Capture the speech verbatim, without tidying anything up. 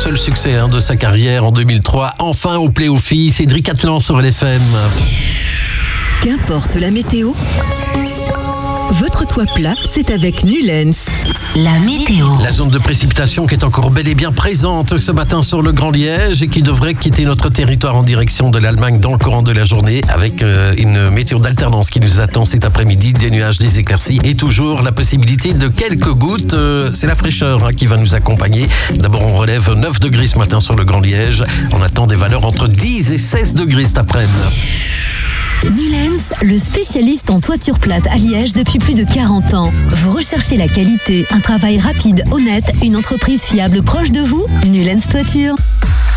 seul succès hein, de sa carrière en deux mille trois. Enfin au play-off, Cédric Atlan sur L F M. Qu'importe la météo, votre toit plat, c'est avec Nulens. La météo. La zone de précipitation qui est encore bel et bien présente ce matin sur le Grand Liège et qui devrait quitter notre territoire en direction de l'Allemagne dans le courant de la journée avec euh, une météo d'alternance qui nous attend cet après-midi, des nuages, des éclaircies et toujours la possibilité de quelques gouttes. Euh, c'est la fraîcheur hein, qui va nous accompagner. D'abord, on relève neuf degrés ce matin sur le Grand Liège. On attend des valeurs entre dix et seize degrés cet après-midi. Nulens, le spécialiste en toiture plate à Liège depuis plus de quarante ans. Vous recherchez la qualité, un travail rapide, honnête, une entreprise fiable proche de vous? Nulens Toiture.